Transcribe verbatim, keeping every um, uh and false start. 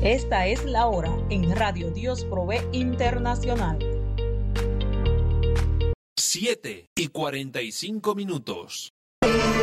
Esta es la hora en Radio Dios Provee Internacional. siete y cuarenta y cinco minutos.